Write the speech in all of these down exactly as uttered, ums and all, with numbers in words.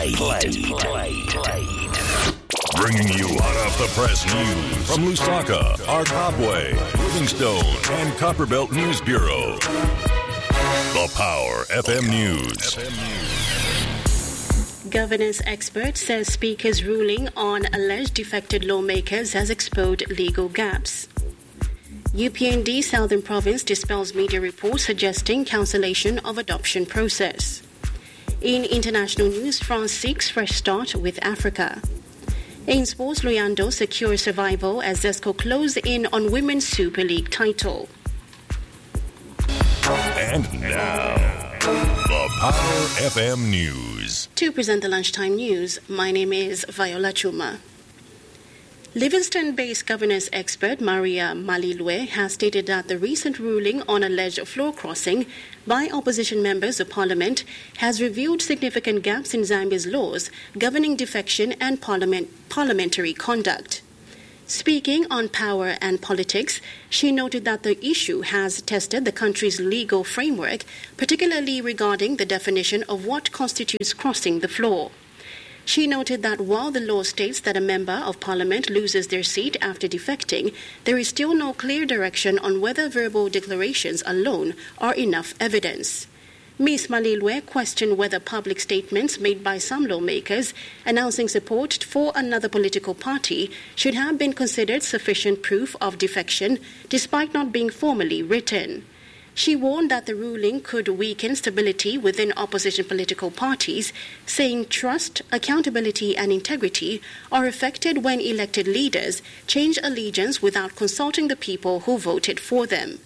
Played. Played. Played. Played. Bringing you hot off the press news from Lusaka, Arkabwe, Livingstone, and Copperbelt News Bureau. The Power F M News. Governance expert says Speaker's ruling on alleged defected lawmakers has exposed legal gaps. U P N D Southern Province dispels media reports suggesting cancellation of adoption process. In international news, France seeks fresh start with Africa. In sports, Luyando secures survival as Zesco close in on Women's Super League title. And now, the Power F M News. To present the lunchtime news, my name is Viola Chuma. Livingston-based governance expert Maria Malilwe has stated that the recent ruling on alleged floor crossing by opposition members of parliament has revealed significant gaps in Zambia's laws governing defection and parliament, parliamentary conduct. Speaking on power and politics, she noted that the issue has tested the country's legal framework, particularly regarding the definition of what constitutes crossing the floor. She noted that while the law states that a member of parliament loses their seat after defecting, there is still no clear direction on whether verbal declarations alone are enough evidence. Miz Malilwe questioned whether public statements made by some lawmakers announcing support for another political party should have been considered sufficient proof of defection despite not being formally written. She warned that the ruling could weaken stability within opposition political parties, saying trust, accountability and integrity are affected when elected leaders change allegiance without consulting the people who voted for them.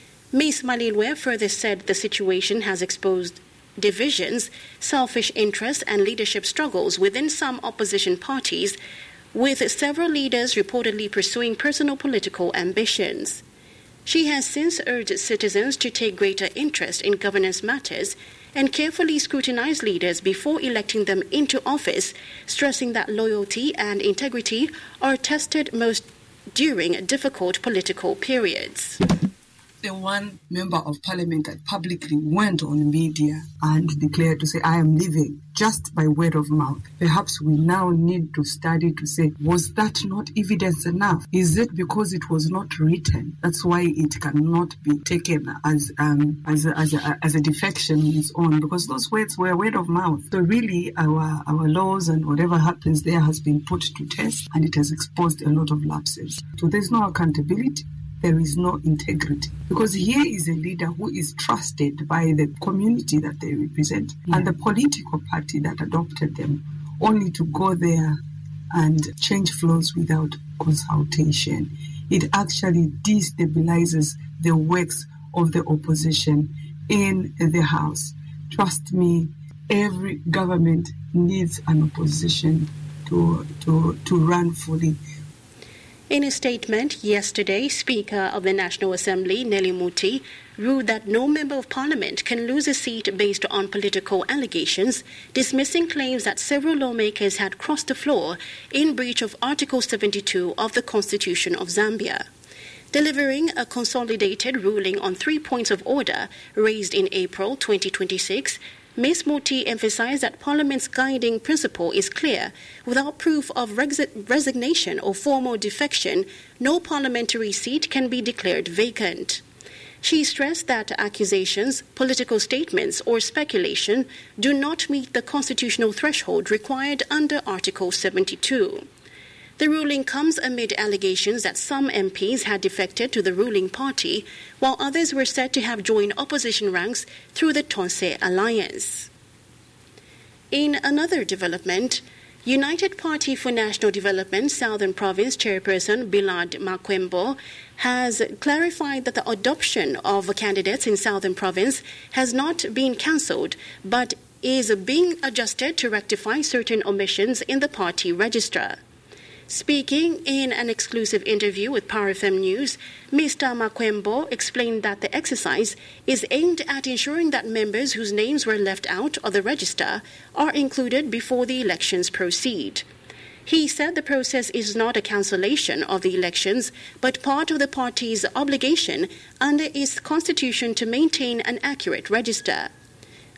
Miz Malilwe further said the situation has exposed divisions, selfish interests and leadership struggles within some opposition parties, with several leaders reportedly pursuing personal political ambitions. She has since urged citizens to take greater interest in governance matters and carefully scrutinize leaders before electing them into office, stressing that loyalty and integrity are tested most during difficult political periods. The one member of parliament that publicly went on media and declared to say, I am leaving, just by word of mouth. Perhaps we now need to study to say, was that not evidence enough? Is it because it was not written? That's why it cannot be taken as um, as a, as a, as a defection on its own, because those words were word of mouth. So really, our our laws and whatever happens there has been put to test, and it has exposed a lot of lapses. So there's no accountability. There is no integrity. Because here is a leader who is trusted by the community that they represent yeah. and the political party that adopted them, only to go there and change flows without consultation. It actually destabilizes the works of the opposition in the House. Trust me, every government needs an opposition to, to, to run fully. In a statement yesterday, Speaker of the National Assembly, Nelly Muti, ruled that no member of parliament can lose a seat based on political allegations, dismissing claims that several lawmakers had crossed the floor in breach of Article seventy-two of the Constitution of Zambia. Delivering a consolidated ruling on three points of order raised in April twenty twenty-six, Miz Muti emphasized that Parliament's guiding principle is clear. Without proof of resi- resignation or formal defection, no parliamentary seat can be declared vacant. She stressed that accusations, political statements, or speculation do not meet the constitutional threshold required under Article seventy-two. The ruling comes amid allegations that some M Ps had defected to the ruling party, while others were said to have joined opposition ranks through the Tonse Alliance. In another development, United Party for National Development Southern Province Chairperson Billard Makwembo has clarified that the adoption of candidates in Southern Province has not been cancelled, but is being adjusted to rectify certain omissions in the party register. Speaking in an exclusive interview with Power F M News, Mister Makwembo explained that the exercise is aimed at ensuring that members whose names were left out of the register are included before the elections proceed. He said the process is not a cancellation of the elections, but part of the party's obligation under its constitution to maintain an accurate register.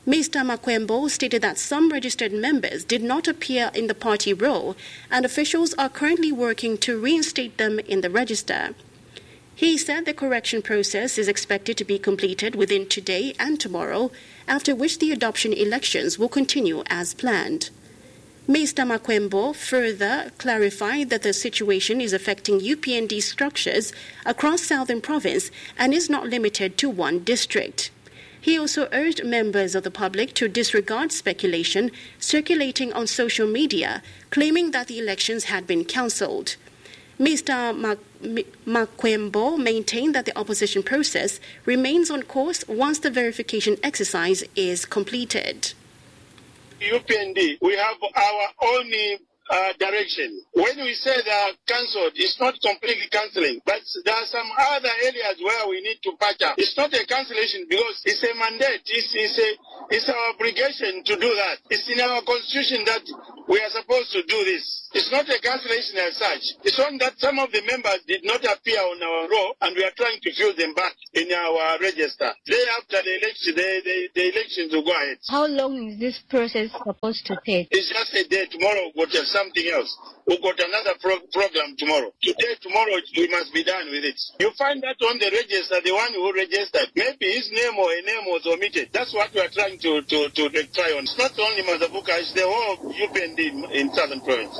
Mister Makwembo stated that some registered members did not appear in the party roll, and officials are currently working to reinstate them in the register. He said the correction process is expected to be completed within today and tomorrow, after which the adoption elections will continue as planned. Mister Makwembo further clarified that the situation is affecting U P N D structures across Southern Province and is not limited to one district. He also urged members of the public to disregard speculation circulating on social media, claiming that the elections had been cancelled. Mister Makwembo maintained that the opposition process remains on course once the verification exercise is completed. U P N D, we have our own uh, direction. When we say they are cancelled, it's not completely cancelling, but there are some other areas where we need to patch up. It's not a cancellation because it's a mandate. It's, it's, a, it's our obligation to do that. It's in our constitution that we are supposed to do this. It's not a cancellation as such. It's only that some of the members did not appear on our roll, and we are trying to fill them back in our register. Day after the election, the, the, the elections will go ahead. How long is this process supposed to take? It's just a day. Tomorrow we'll have something else. We've got another pro- program tomorrow. Today, tomorrow, we must be done with it. You find that on the register, the one who registered, maybe his name or a name was omitted. That's what we are trying to, to, to rectify on. It's not only Mazabuka, it's the whole U P N D in Southern Province.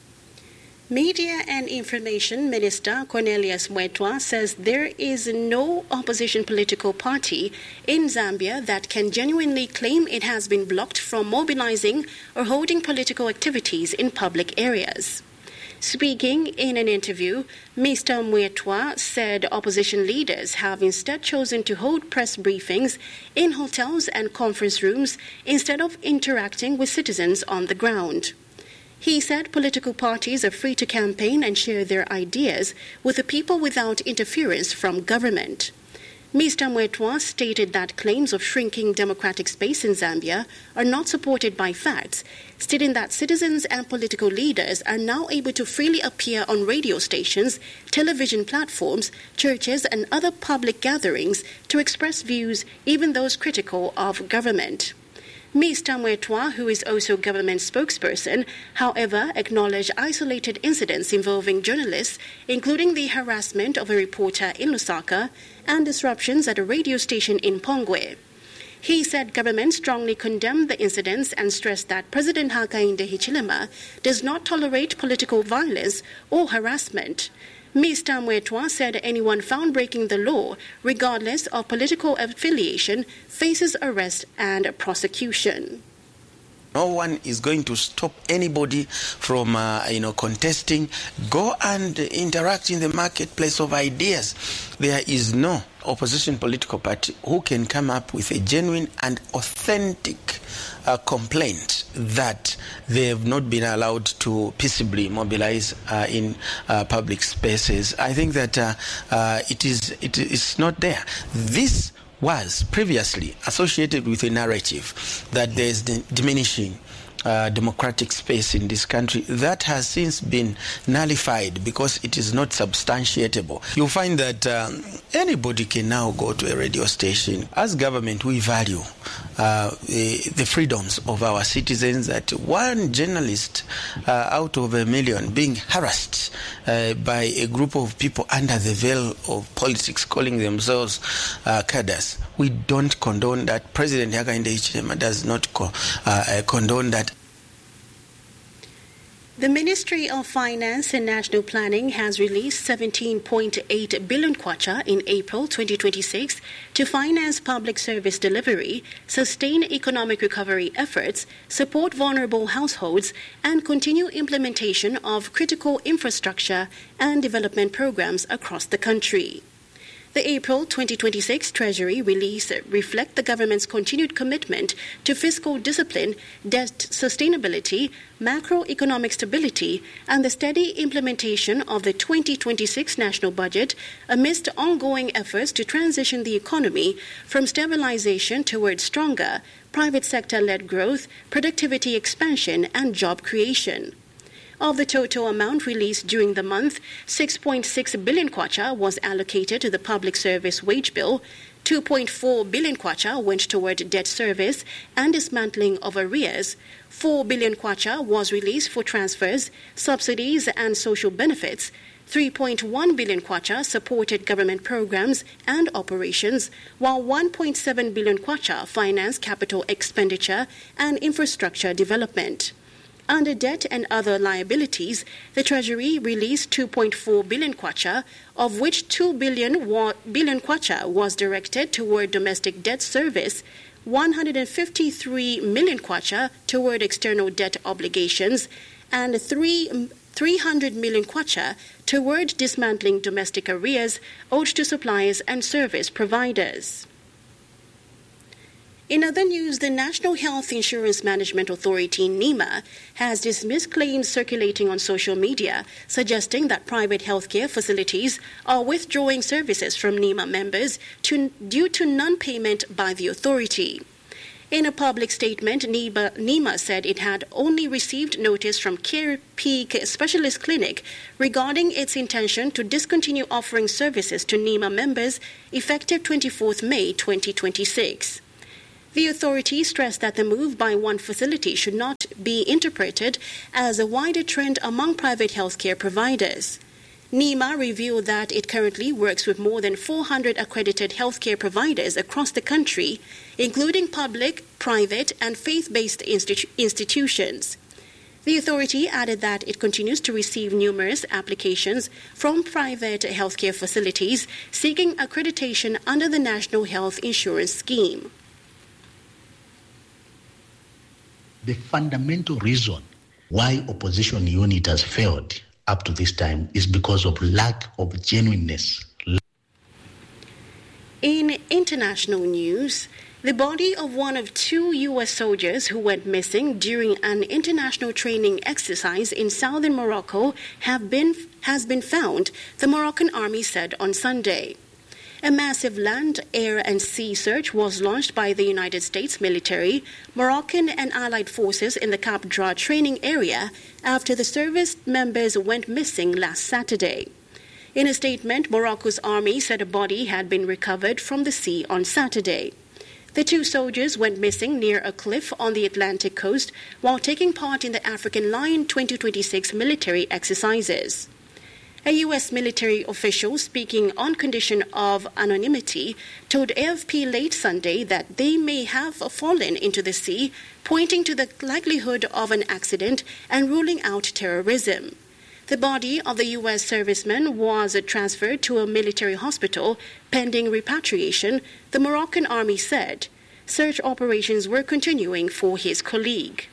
Media and Information Minister Cornelius Mwetwa says there is no opposition political party in Zambia that can genuinely claim it has been blocked from mobilizing or holding political activities in public areas. Speaking in an interview, Mister Mwetwa said opposition leaders have instead chosen to hold press briefings in hotels and conference rooms instead of interacting with citizens on the ground. He said political parties are free to campaign and share their ideas with the people without interference from government. Mister Mwetwa stated that claims of shrinking democratic space in Zambia are not supported by facts, stating that citizens and political leaders are now able to freely appear on radio stations, television platforms, churches, and other public gatherings to express views, even those critical of government. Mister Mwetwa, who is also government spokesperson, however, acknowledged isolated incidents involving journalists, including the harassment of a reporter in Lusaka and disruptions at a radio station in Pongwe. He said government strongly condemned the incidents and stressed that President Hakainde Hichilema does not tolerate political violence or harassment. Mister Mwetwa said anyone found breaking the law, regardless of political affiliation, faces arrest and prosecution. No one is going to stop anybody from, uh, you know, contesting. Go and interact in the marketplace of ideas. There is no opposition political party who can come up with a genuine and authentic uh, complaint that they have not been allowed to peaceably mobilize uh, in uh, public spaces. I think that uh, uh, it is it is not there. This was previously associated with a narrative that there is the diminishing uh, democratic space in this country. That has since been nullified because it is not substantiatable. You'll find that um, anybody can now go to a radio station. As government, we value uh, the, the freedoms of our citizens. That one journalist uh, out of a million being harassed uh, by a group of people under the veil of politics calling themselves uh, cadres. We don't condone that. President Hakainde Hichilema does not co- uh, condone that. The Ministry of Finance and National Planning has released seventeen point eight billion kwacha in April twenty twenty-six to finance public service delivery, sustain economic recovery efforts, support vulnerable households, and continue implementation of critical infrastructure and development programs across the country. The April twenty twenty-six Treasury release reflects the government's continued commitment to fiscal discipline, debt sustainability, macroeconomic stability, and the steady implementation of the twenty twenty-six national budget amidst ongoing efforts to transition the economy from stabilization towards stronger, private sector-led growth, productivity expansion, and job creation. Of the total amount released during the month, six point six billion kwacha was allocated to the public service wage bill, two point four billion kwacha went toward debt service and dismantling of arrears. four billion kwacha was released for transfers, subsidies and social benefits. three point one billion kwacha supported government programs and operations, while one point seven billion kwacha financed capital expenditure and infrastructure development. Under debt and other liabilities, the Treasury released two point four billion kwacha, of which two billion kwacha was directed toward domestic debt service, one hundred fifty-three million kwacha toward external debt obligations, and three three hundred million kwacha toward dismantling domestic arrears owed to suppliers and service providers. In other news, the National Health Insurance Management Authority, NEMA, has dismissed claims circulating on social media suggesting that private healthcare facilities are withdrawing services from NEMA members to, due to non-payment by the authority. In a public statement, NEMA, NEMA said it had only received notice from Care Peak Specialist Clinic regarding its intention to discontinue offering services to NEMA members effective twenty-fourth May twenty twenty-six. The authority stressed that the move by one facility should not be interpreted as a wider trend among private healthcare providers. NEMA revealed that it currently works with more than four hundred accredited healthcare providers across the country, including public, private, and faith-based institu- institutions. The authority added that it continues to receive numerous applications from private healthcare facilities seeking accreditation under the National Health Insurance Scheme. The fundamental reason why opposition unit has failed up to this time is because of lack of genuineness. In international news, the body of one of two U S soldiers who went missing during an international training exercise in southern Morocco have been, has been found, the Moroccan army said on Sunday. A massive land, air, and sea search was launched by the United States military, Moroccan and Allied forces in the Cap Dra training area after the service members went missing last Saturday. In a statement, Morocco's army said a body had been recovered from the sea on Saturday. The two soldiers went missing near a cliff on the Atlantic coast while taking part in the African Lion twenty twenty-six military exercises. A U S military official speaking on condition of anonymity told A F P late Sunday that they may have fallen into the sea, pointing to the likelihood of an accident and ruling out terrorism. The body of the U S serviceman was transferred to a military hospital pending repatriation, the Moroccan army said. Search operations were continuing for his colleague.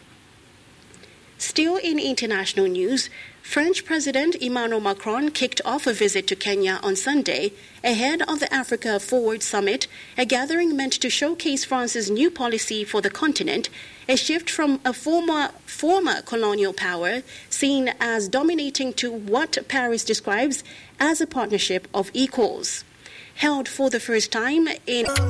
Still in international news, French President Emmanuel Macron kicked off a visit to Kenya on Sunday ahead of the Africa Forward Summit, a gathering meant to showcase France's new policy for the continent, a shift from a former, former colonial power seen as dominating to what Paris describes as a partnership of equals. Held for the first time in